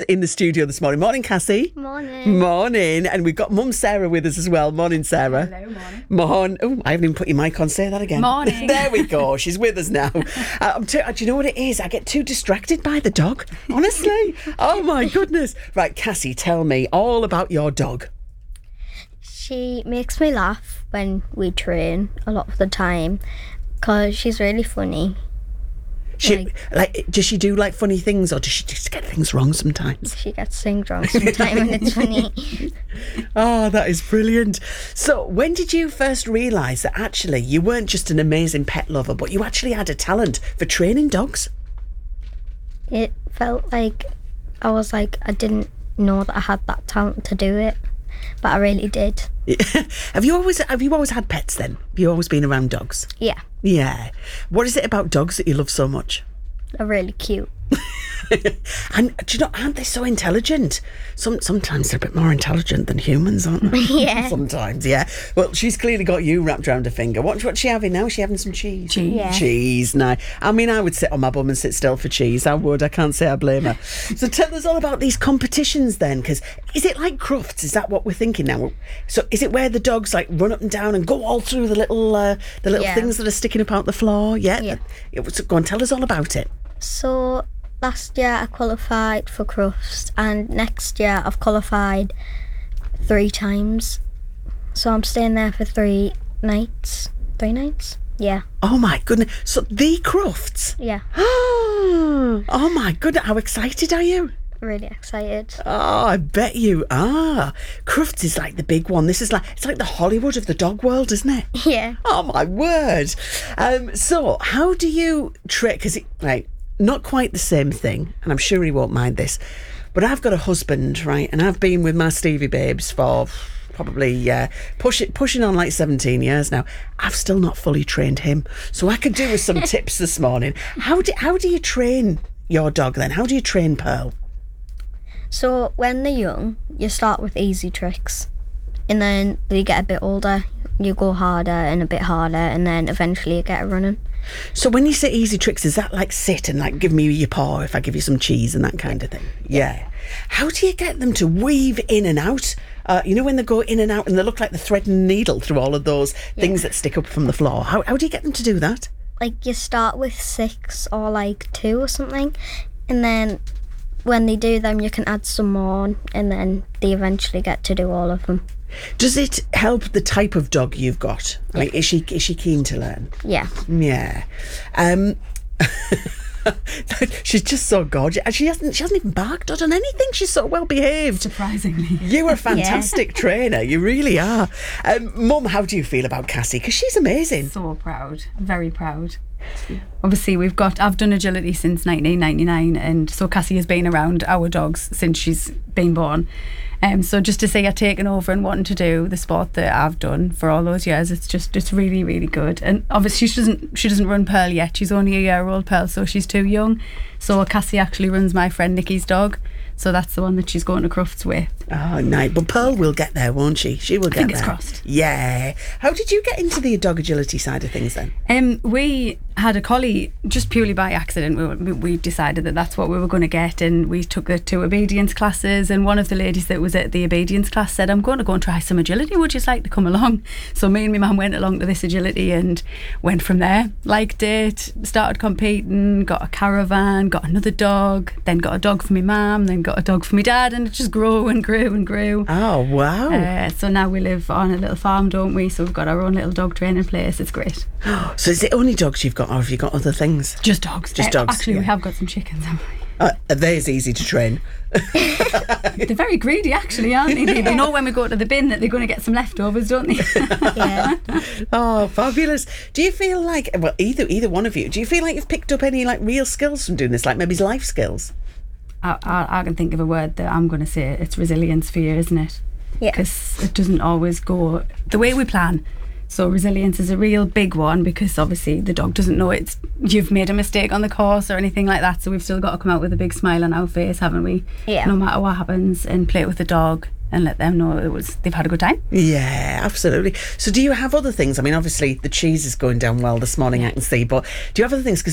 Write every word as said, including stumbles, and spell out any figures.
in the studio this morning. Morning, Cassie. Morning. Morning. And we've got Mum Sarah with us as well. Morning, Sarah. Hello, morning. Morning. Oh, I haven't even put your mic on. Say that again. Morning. There we go. She's with us now. Uh, I'm too, do you know what it is? I get too distracted by the dog, honestly. Oh, my goodness. Right, Cassie, tell me all about your dog. She makes me laugh when we train a lot of the time because she's really funny. She, Like- like, does she do like funny things, or does she just get things wrong sometimes? She gets things wrong sometimes and it's funny. Oh, that is brilliant. So, when did you first realise that actually you weren't just an amazing pet lover, but you actually had a talent for training dogs? It felt like I was like, I didn't know that I had that talent to do it, but I really did. have you always have you always had pets then? Have you always been around dogs? Yeah, Yeah. What is it about dogs that you love so much? they're really cute. And do you know, aren't they so intelligent? Some sometimes they're a bit more intelligent than humans, aren't they? Yeah. Sometimes, yeah. Well, she's clearly got you wrapped around her finger. What, what's she having now? Is she having some cheese? Cheese. Yeah. Cheese, no. I mean, I would sit on my bum and sit still for cheese. I would. I can't say I blame her. So tell us all about these competitions then, because is it like Crufts? Is that what we're thinking now? So is it where the dogs like run up and down and go all through the little uh, the little Yeah. things that are sticking up out the floor? Yeah. Yeah. Yeah, so go on, tell us all about it. So last year I qualified for Crufts and next year I've qualified three times. So I'm staying there for three nights. Three nights? Yeah. Oh my goodness. So the Crufts. Yeah. Oh my goodness. How excited are you? Really excited. Oh, I bet you are. Crufts is like the big one. This is like, it's like the Hollywood of the dog world, isn't it? Yeah. Oh my word. Um, so how do you trick, because it, right, not quite the same thing, and I'm sure he won't mind this, but I've got a husband, right, and I've been with my Stevie babes for probably uh, push it, pushing on like seventeen years now. I've still not fully trained him. So I could do with some tips this morning. How do, how do you train your dog then? How do you train Pearl? So when they're young, you start with easy tricks. And then they get a bit older, you go harder and a bit harder, and then eventually you get it running. So when you say easy tricks, is that like sit and like give me your paw if I give you some cheese and that kind of thing? Yeah. How do you get them to weave in and out? Uh, you know when they go in and out and they look like the thread and needle through all of those things that stick up from the floor. How, how do you get them to do that? Like you start with six or like two or something, and then when they do them you can add some more, and then they eventually get to do all of them. Does it help the type of dog you've got? I mean, is she is she keen to learn? Yeah. Yeah. Um, she's just so gorgeous. And she hasn't she hasn't even barked or done anything. She's so well behaved. Surprisingly. You are a fantastic trainer. You really are. Um, Mum, how do you feel about Cassie? Because she's amazing. So proud. Very proud. Obviously, we've got, I've done agility since nineteen ninety-nine, and so Cassie has been around our dogs since she's been born. Um, so just to see her taking over and wanting to do the sport that I've done for all those years, it's just, it's really, really good. And obviously she doesn't, she doesn't run Pearl yet. She's only a year old, Pearl, so she's too young. So Cassie actually runs my friend Nikki's dog. So that's the one that she's going to Crufts with. Oh, nice. But Pearl will get there, won't she? She will get Fingers there. crossed. Yeah. How did you get into the dog agility side of things then? Um, we had a collie just purely by accident. We, we, we decided that that's what we were going to get, and we took it to obedience classes, and one of the ladies that was at the obedience class said, I'm going to go and try some agility, would you like to come along? So me and my mum went along to this agility and went from there. Liked it, started competing, got a caravan, got another dog, then got a dog for my mum, then got a dog for my dad, and it just grew and grew and grew. Oh, wow. Uh, so now we live on a little farm, don't we? So we've got our own little dog training place. It's great. So is it only dogs you've got, or have you got other things? Just dogs. Just Uh, dogs, Actually, yeah. we have got some chickens, haven't we? Uh, they're as easy to train. They're very greedy, actually, aren't they? They know when we go to the bin that they're going to get some leftovers, don't they? Yeah. Oh, fabulous. Do you feel like, well, either either one of you, do you feel like you've picked up any like real skills from doing this, like maybe life skills? I, I, I can think of a word that I'm going to say. It's resilience for you, isn't it? Yeah. Because it doesn't always go the way we plan. So resilience is a real big one, because obviously the dog doesn't know it's you've made a mistake on the course or anything like that. So we've still got to come out with a big smile on our face, haven't we? Yeah. No matter what happens, and play it with the dog and let them know it was they've had a good time. Yeah, absolutely. So do you have other things? I mean, obviously the cheese is going down well this morning, I can see, but do you have other things? 'Cause